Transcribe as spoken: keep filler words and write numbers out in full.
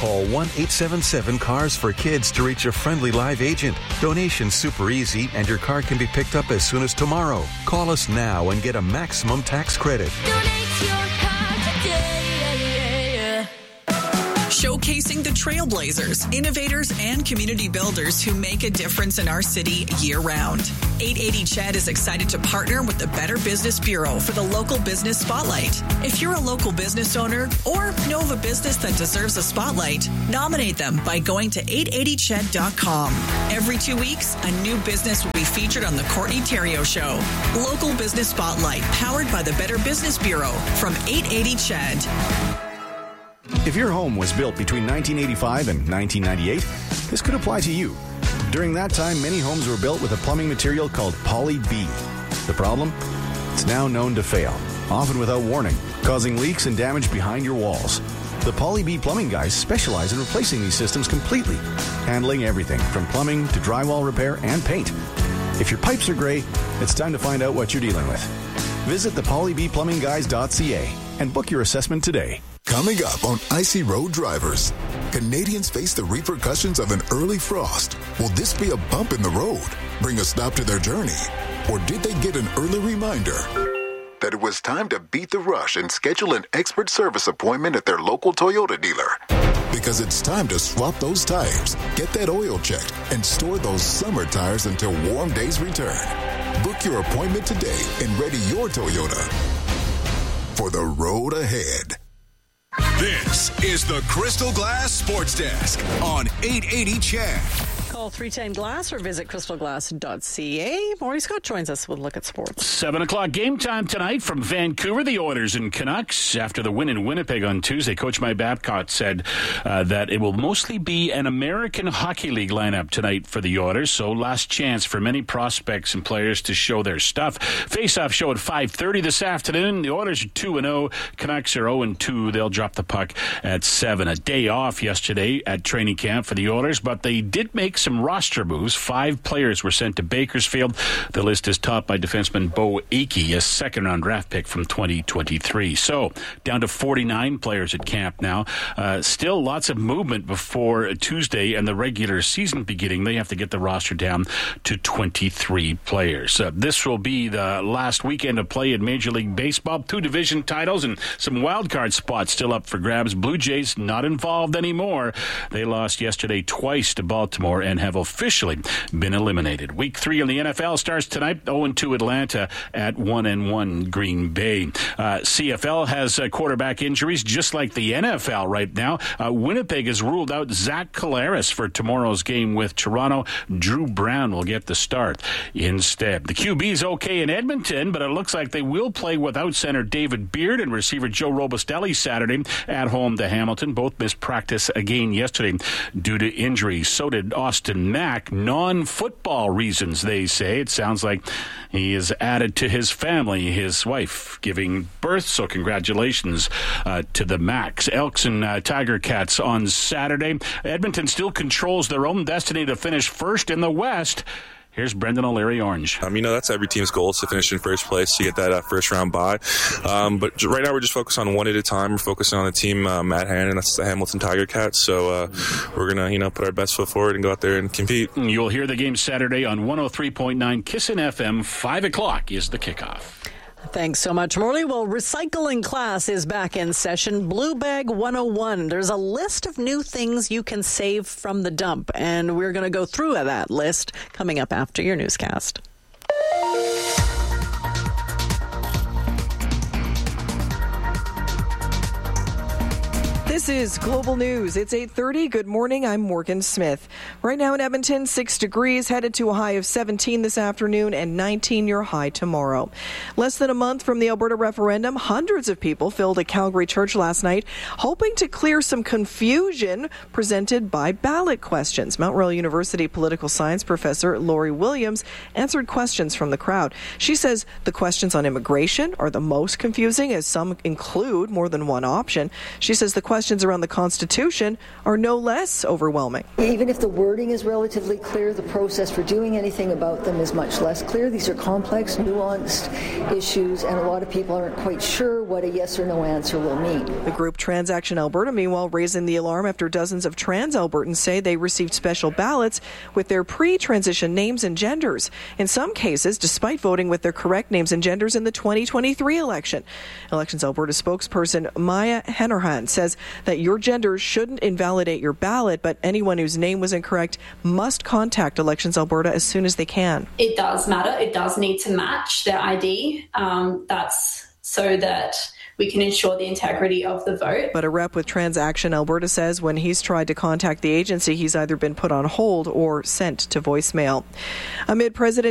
call one eight seven seven cars for kids to reach a friendly live agent. Donation's super easy, and your car can be picked up as soon as tomorrow. Call us now and get a maximum tax credit. Donate your car today. Showcasing the trailblazers, innovators, and community builders who make a difference in our city year-round. eight eighty C H E D is excited to partner with the Better Business Bureau for the Local Business Spotlight. If you're a local business owner or know of a business that deserves a spotlight, nominate them by going to eight eighty C H E D dot com. Every two weeks, a new business will be featured on the Courtney Theriault Show. Local Business Spotlight, powered by the Better Business Bureau from eight eighty C H E D. If your home was built between nineteen eighty-five and nineteen ninety-eight, this could apply to you. During that time, many homes were built with a plumbing material called Poly B. The problem? It's now known to fail, often without warning, causing leaks and damage behind your walls. The Poly B plumbing guys specialize in replacing these systems completely, handling everything from plumbing to drywall repair and paint. If your pipes are gray, it's time to find out what you're dealing with. Visit the poly b plumbing guys dot c a and book your assessment today. Coming up on Icy Road Drivers, Canadians face the repercussions of an early frost. Will this be a bump in the road, bring a stop to their journey? Or did they get an early reminder that it was time to beat the rush and schedule an expert service appointment at their local Toyota dealer? Because it's time to swap those tires, get that oil checked, and store those summer tires until warm days return. Book your appointment today and ready your Toyota for the road ahead. This is the Crystal Glass Sports Desk on eight eighty C H E D. Call three ten glass or visit crystal glass dot c a. Maury Scott joins us with a look at sports. Seven o'clock game time tonight from Vancouver. The Oilers and Canucks. After the win in Winnipeg on Tuesday, Coach Mike Babcock said uh, that it will mostly be an American Hockey League lineup tonight for the Oilers. So last chance for many prospects and players to show their stuff. Face-off show at five thirty this afternoon. The Oilers are two and oh. Canucks are oh and two. They'll drop the puck at seven. A day off yesterday at training camp for the Oilers, but they did make some roster moves. Five players were sent to Bakersfield. The list is topped by defenseman Bo Akey, a second-round draft pick from twenty twenty-three. So, down to forty-nine players at camp now. Uh, still lots of movement before Tuesday and the regular season beginning. They have to get the roster down to twenty-three players. Uh, this will be the last weekend of play in Major League Baseball. Two division titles and some wild card spots still up for grabs. Blue Jays not involved anymore. They lost yesterday twice to Baltimore and have officially been eliminated. Week three in the N F L starts tonight. oh and two Atlanta at one and one Green Bay. Uh, C F L has uh, quarterback injuries just like the N F L right now. Uh, Winnipeg has ruled out Zach Collaros for tomorrow's game with Toronto. Drew Brown will get the start instead. The Q B's okay in Edmonton, but it looks like they will play without center David Beard and receiver Joe Robustelli Saturday at home to Hamilton. Both missed practice again yesterday due to injuries. So did Austin Mack. Non-football reasons, they say. It sounds like he is added to his family, his wife giving birth, so congratulations uh, to the Macks. Elks and uh, Tiger Cats on Saturday. Edmonton still controls their own destiny to finish first in the West. Here's Brendan O'Leary Orange. Um, you know, that's every team's goal is to finish in first place, to get that uh, first round bye. Um, but right now we're just focused on one at a time. We're focusing on the team um, at hand, and that's the Hamilton Tiger Cats. So uh, we're going to, you know, put our best foot forward and go out there and compete. You'll hear the game Saturday on one oh three point nine Kissin' F M. five o'clock is the kickoff. Thanks so much, Morley. Well, recycling class is back in session. Blue Bag one oh one. There's a list of new things you can save from the dump, and we're going to go through that list coming up after your newscast. This is Global News. It's eight thirty. Good morning. I'm Morgan Smith. Right now in Edmonton, six degrees, headed to a high of seventeen this afternoon and nineteen your high tomorrow. Less than a month from the Alberta referendum, hundreds of people filled a Calgary church last night, hoping to clear some confusion presented by ballot questions. Mount Royal University political science professor Lori Williams answered questions from the crowd. She says the questions on immigration are the most confusing, as some include more than one option. She says the questions questions around the Constitution are no less overwhelming. Even if the wording is relatively clear, the process for doing anything about them is much less clear. These are complex, nuanced issues, and a lot of people aren't quite sure what a yes or no answer will mean. The group Transaction Alberta, meanwhile, raising the alarm after dozens of trans Albertans say they received special ballots with their pre-transition names and genders. In some cases, despite voting with their correct names and genders in the twenty twenty-three election. Elections Alberta spokesperson Maya Hennerhan says that your gender shouldn't invalidate your ballot, but anyone whose name was incorrect must contact Elections Alberta as soon as they can. It does matter. It does need to match their I D. Um, that's so that we can ensure the integrity of the vote. But a rep with Transaction Alberta says when he's tried to contact the agency, he's either been put on hold or sent to voicemail. Amid President